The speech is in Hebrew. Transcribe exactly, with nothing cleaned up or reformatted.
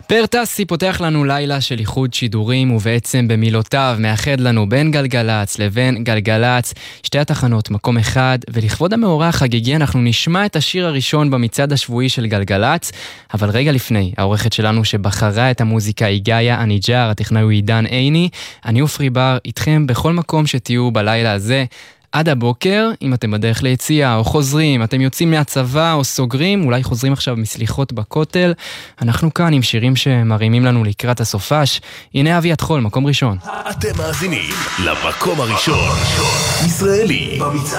פרטסי פותח לנו לילה של איחוד שידורים, ובעצם במילותיו מאחד לנו בין גלגלץ לבין גלגלץ, שתי התחנות מקום אחד, ולכבוד המאורע החגיגי אנחנו נשמע את השיר הראשון במצעד השבועי של גלגלץ. אבל רגע לפני, העורכת שלנו שבחרה את המוזיקה היא גאיה אניג'ר, הטכנאי הוא עידן עיני. אני אופרי בר, איתכם בכל מקום שתהיו בלילה הזה עד הבוקר. אם אתם בדרך ליציאה או חוזרים, אתם יוצאים מהצבא או סוגרים, אולי חוזרים עכשיו מסליחות בכותל, אנחנו כאן עם שירים שמרימים לנו לקראת הסופש. הנה אבי התחול, מקום ראשון. אתם מאזינים למקום הראשון ישראלי במצעד